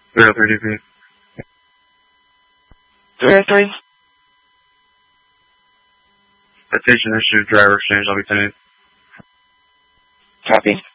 303 DP. 303. Attention issue, driver exchange, I'll be 10. Copy.